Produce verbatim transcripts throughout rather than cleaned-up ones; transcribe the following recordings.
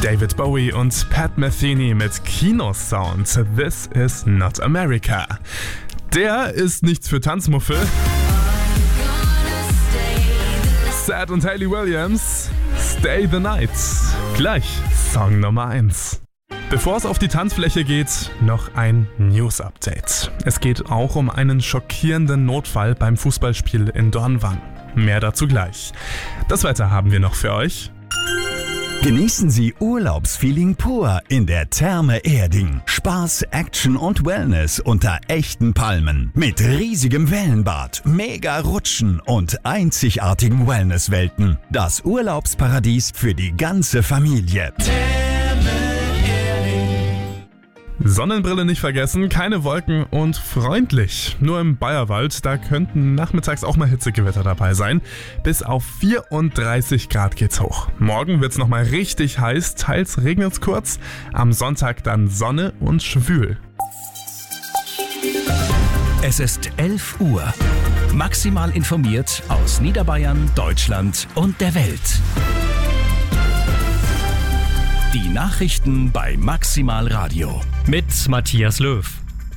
David Bowie und Pat Metheny mit Kinosound. This is not America. Der ist nichts für Tanzmuffel. Sad und Hayley Williams, Stay the Night. Gleich Song Nummer eins. Bevor es auf die Tanzfläche geht, noch ein News-Update. Es geht auch um einen schockierenden Notfall beim Fußballspiel in Dornwang. Mehr dazu gleich. Das Wetter haben wir noch für euch. Genießen Sie Urlaubsfeeling pur in der Therme Erding. Spaß, Action und Wellness unter echten Palmen. Mit riesigem Wellenbad, mega Rutschen und einzigartigen Wellnesswelten. Das Urlaubsparadies für die ganze Familie. Sonnenbrille nicht vergessen, keine Wolken und freundlich. Nur im Bayerwald, da könnten nachmittags auch mal Hitzegewitter dabei sein. Bis auf vierunddreißig Grad geht's hoch. Morgen wird's nochmal richtig heiß, teils regnet's kurz. Am Sonntag dann Sonne und schwül. Es ist elf Uhr. Maximal informiert aus Niederbayern, Deutschland und der Welt. Die Nachrichten bei Maximal Radio. Mit Matthias Löw.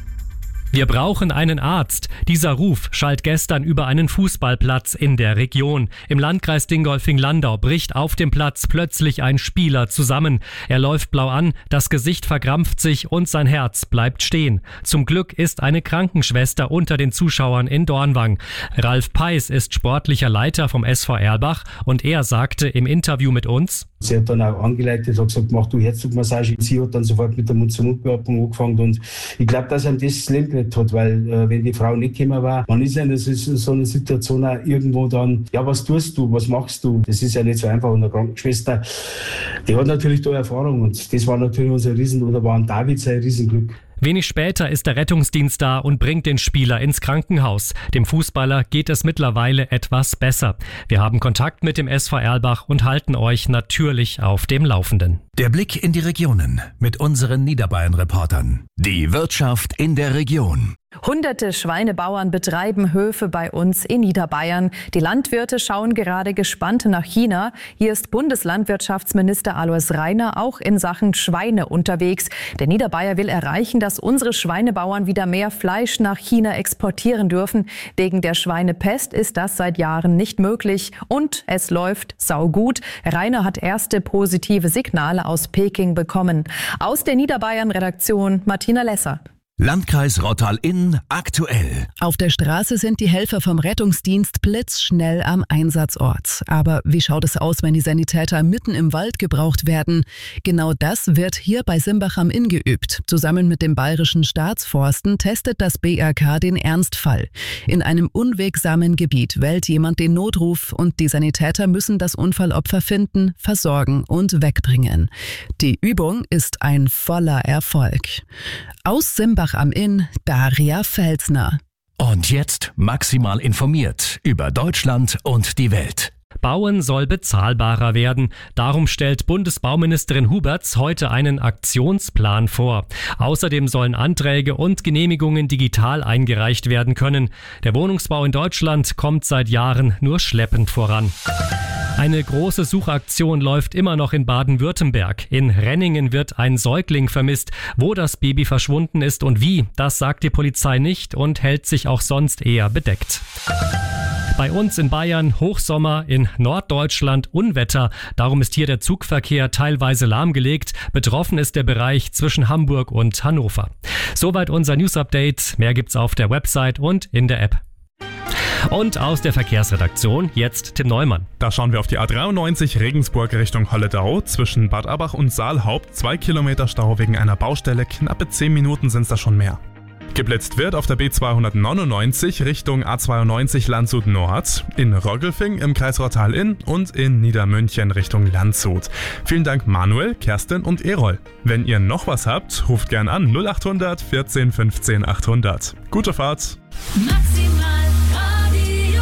Wir brauchen einen Arzt. Dieser Ruf schallt gestern über einen Fußballplatz in der Region. Im Landkreis Dingolfing-Landau bricht auf dem Platz plötzlich ein Spieler zusammen. Er läuft blau an, das Gesicht verkrampft sich und sein Herz bleibt stehen. Zum Glück ist eine Krankenschwester unter den Zuschauern in Dornwang. Ralf Peis ist sportlicher Leiter vom S V Erlbach und er sagte im Interview mit uns: Sie hat dann auch angeleitet, hat gesagt, mach du Herzdruckmassage. Sie hat dann sofort mit der Mund-zu-Mund-Beatmung angefangen und ich glaube, dass einem das das Leben gerettet hat, weil äh, wenn die Frau nicht gekommen war, man ist ja in so einer Situation auch irgendwo dann, ja, was tust du, was machst du? Das ist ja nicht so einfach. Und eine Krankenschwester, die hat natürlich da Erfahrung und das war natürlich unser Riesen, oder war ein David sein Riesenglück. Wenig später ist der Rettungsdienst da und bringt den Spieler ins Krankenhaus. Dem Fußballer geht es mittlerweile etwas besser. Wir haben Kontakt mit dem S V Erlbach und halten euch natürlich auf dem Laufenden. Der Blick in die Regionen mit unseren Niederbayern-Reportern. Die Wirtschaft in der Region. Hunderte Schweinebauern betreiben Höfe bei uns in Niederbayern. Die Landwirte schauen gerade gespannt nach China. Hier ist Bundeslandwirtschaftsminister Alois Rainer auch in Sachen Schweine unterwegs. Der Niederbayer will erreichen, dass unsere Schweinebauern wieder mehr Fleisch nach China exportieren dürfen. Wegen der Schweinepest ist das seit Jahren nicht möglich. Und es läuft saugut. Rainer hat erste positive Signale aus Peking bekommen. Aus der Niederbayern-Redaktion Martina Lesser. Landkreis Rottal-Inn aktuell. Auf der Straße sind die Helfer vom Rettungsdienst blitzschnell am Einsatzort. Aber wie schaut es aus, wenn die Sanitäter mitten im Wald gebraucht werden? Genau das wird hier bei Simbach am Inn geübt. Zusammen mit dem Bayerischen Staatsforsten testet das B R K den Ernstfall. In einem unwegsamen Gebiet wählt jemand den Notruf und die Sanitäter müssen das Unfallopfer finden, versorgen und wegbringen. Die Übung ist ein voller Erfolg. Aus Simbach am Inn, Daria Felsner. Und jetzt maximal informiert über Deutschland und die Welt. Bauen soll bezahlbarer werden. Darum stellt Bundesbauministerin Huberts heute einen Aktionsplan vor. Außerdem sollen Anträge und Genehmigungen digital eingereicht werden können. Der Wohnungsbau in Deutschland kommt seit Jahren nur schleppend voran. Eine große Suchaktion läuft immer noch in Baden-Württemberg. In Renningen wird ein Säugling vermisst. Wo das Baby verschwunden ist und wie, das sagt die Polizei nicht und hält sich auch sonst eher bedeckt. Bei uns in Bayern Hochsommer, in Norddeutschland Unwetter. Darum ist hier der Zugverkehr teilweise lahmgelegt. Betroffen ist der Bereich zwischen Hamburg und Hannover. Soweit unser News-Update. Mehr gibt's auf der Website und in der App. Und aus der Verkehrsredaktion jetzt Tim Neumann. Da schauen wir auf die A dreiundneunzig Regensburg Richtung Holledau. Zwischen Bad Abach und Saalhaupt zwei Kilometer Stau wegen einer Baustelle. Knappe zehn Minuten sind es da schon mehr. Geblitzt wird auf der B zweihundertneunundneunzig Richtung A zweiundneunzig Landshut Nord, in Roggelfing im Kreis Rottal-Inn und in Niedermünchen Richtung Landshut. Vielen Dank Manuel, Kerstin und Erol. Wenn ihr noch was habt, ruft gern an null achthundert vierzehn fünfzehn achthundert. Gute Fahrt! Maximal Radio.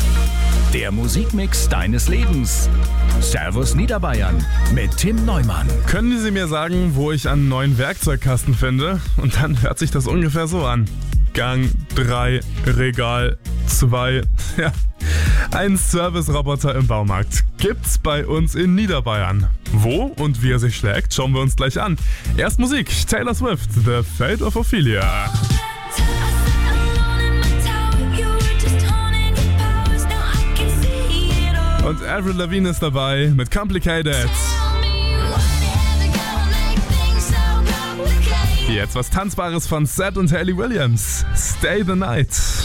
Der Musikmix deines Lebens. Servus Niederbayern mit Tim Neumann. Können Sie mir sagen, wo ich einen neuen Werkzeugkasten finde? Und dann hört sich das ungefähr so an. Gang drei, Regal zwei. Ja. Ein Service-Roboter im Baumarkt gibt's bei uns in Niederbayern. Wo und wie er sich schlägt, schauen wir uns gleich an. Erst Musik, Taylor Swift, The Fate of Ophelia. Und Avril Lavigne ist dabei mit Complicated. Jetzt was Tanzbares von Seth und Hayley Williams. Stay the Night.